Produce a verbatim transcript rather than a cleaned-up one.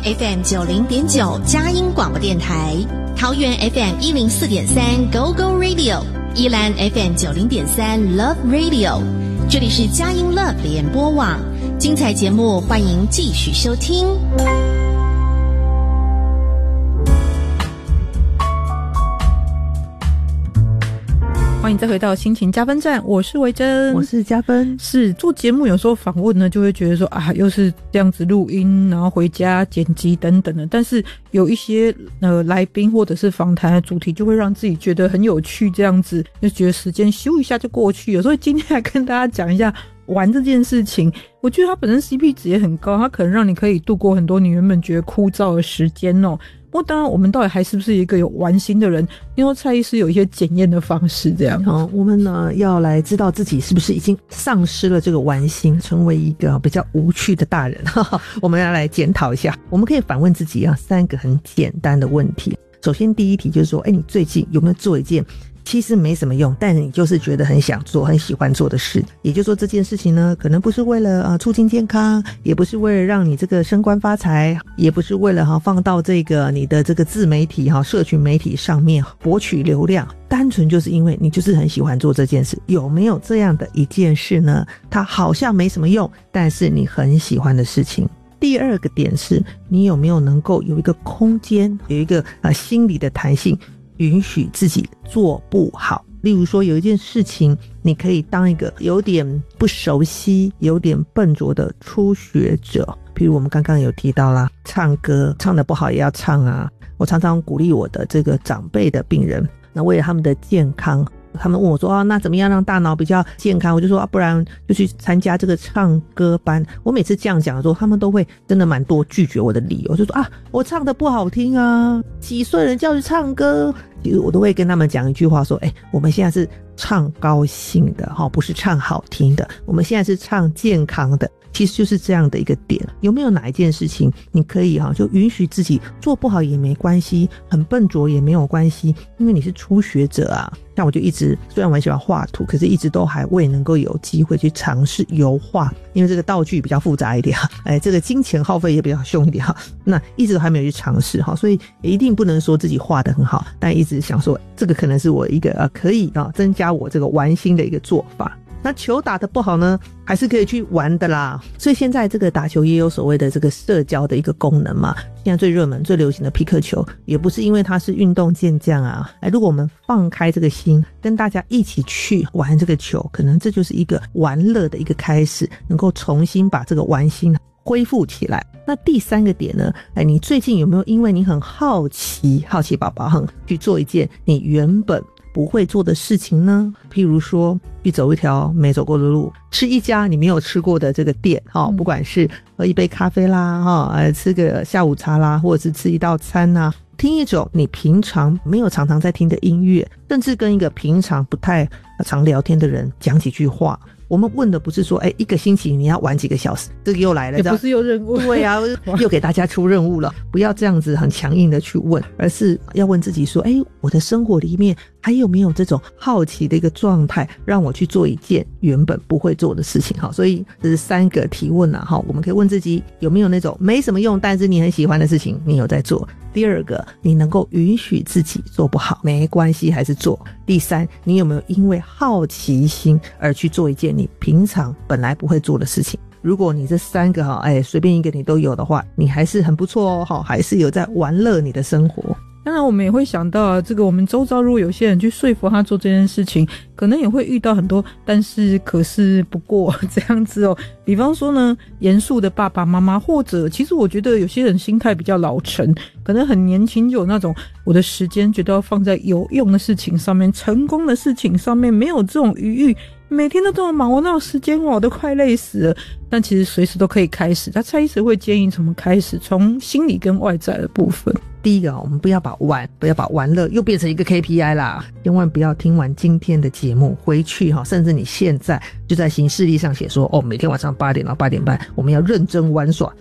F M 九零点九佳音广播电台，桃园 F M 一零四点三 Go Go Radio， 宜兰 F M 九零点三 Love Radio， 这里是佳音 Love 联播网，精彩节目欢迎继续收听。 欢迎再回到心情加分站，我是维珍， 我是加分。 是做节目有时候访问呢，就会觉得说啊，又是这样子录音，然后回家剪辑等等的。但是有一些呃来宾或者是访谈的主题，就会让自己觉得很有趣，这样子就觉得时间咻一下就过去了。所以今天来跟大家讲一下玩这件事情，我觉得它本身 C P 值也很高，它可能让你可以度过很多你原本觉得枯燥的时间哦。不过当然我们到底还是不是一个有玩心的人，因为蔡医师有一些检验的方式这样。 好，我们呢要来知道自己是不是已经丧失了这个玩心，成为一个比较无趣的大人。我们要来检讨一下，我们可以反问自己啊三个很简单的问题。首先第一题就是说，哎，你最近有没有做一件其实没什么用，但是你就是觉得很想做很喜欢做的事，也就是说这件事情呢可能不是为了呃促进健康，也不是为了让你这个升官发财，也不是为了哈放到这个你的这个自媒体哈社群媒体上面博取流量，单纯就是因为你就是很喜欢做这件事。有没有这样的一件事呢？它好像没什么用，但是你很喜欢的事情。第二个点是，你有没有能够有一个空间，有一个呃心理的弹性，允许自己做不好。例如说有一件事情你可以当一个有点不熟悉有点笨拙的初学者，譬如我们刚刚有提到啦，唱歌唱得不好也要唱啊。我常常鼓励我的这个长辈的病人，那为了他们的健康，他们问我说啊，那怎么样让大脑比较健康？我就说啊，不然就去参加这个唱歌班。我每次这样讲的时候，他们都会真的蛮多拒绝我的理由，就说啊，我唱得不好听啊，几岁人叫去唱歌？其实我都会跟他们讲一句话说，哎，我们现在是唱高兴的，不是唱好听的，我们现在是唱健康的。其实就是这样的一个点。有没有哪一件事情你可以哈就允许自己做不好也没关系，很笨拙也没有关系，因为你是初学者啊。像我就一直虽然我很喜欢画图，可是一直都还未能够有机会去尝试油画，因为这个道具比较复杂一点，哎，这个金钱耗费也比较凶一点，那一直都还没有去尝试哈，所以也一定不能说自己画得很好，但一直想说这个可能是我一个呃可以啊增加我这个玩心的一个做法。那球打得不好呢，还是可以去玩的啦。所以现在这个打球也有所谓的这个社交的一个功能嘛。现在最热门最流行的匹克球，也不是因为它是运动健将啊。哎，如果我们放开这个心，跟大家一起去玩这个球，可能这就是一个玩乐的一个开始，能够重新把这个玩心恢复起来。那第三个点呢，哎，你最近有没有因为你很好奇，好奇宝宝很去做一件你原本不会做的事情呢？譬如说去走一条没走过的路，吃一家你没有吃过的这个店，哦，不管是喝一杯咖啡啦，哦，吃个下午茶啦，或者是吃一道餐啊，听一种你平常没有常常在听的音乐，甚至跟一个平常不太常聊天的人讲几句话。我们问的不是说哎，一个星期你要玩几个小时，这个又来了， 也不是有任务， 对啊，又给大家出任务了。不要这样子很强硬的去问，而是要问自己说，哎，我的生活里面还有没有这种好奇的一个状态，让我去做一件原本不会做的事情。好，所以这是三个提问啊，我们可以问自己有没有那种没什么用但是你很喜欢的事情你有在做。第二个，你能够允许自己做不好没关系还是做。第三，你有没有因为好奇心而去做一件你平常本来不会做的事情。如果你这三个哎随便一个你都有的话，你还是很不错哦，还是有在玩乐你的生活。 当然我们也会想到啊，这个我们周遭如果有些人去说服他做这件事情，可能也会遇到很多但是可是不过这样子哦。比方说呢，严肃的爸爸妈妈，或者其实我觉得有些人心态比较老成，可能很年轻就有那种我的时间觉得要放在有用的事情上面，成功的事情上面，没有这种余裕，每天都这么忙，我哪有时间，我都快累死了。但其实随时都可以开始，他蔡医师会建议怎么开始，从心理跟外在的部分。 第一个，我们不要把玩不要把玩乐又变成一个 K P I 啦，千万不要听完今天的节目回去甚至你现在就在行事历上写说，哦，每天晚上八点到八点半我们要认真玩耍，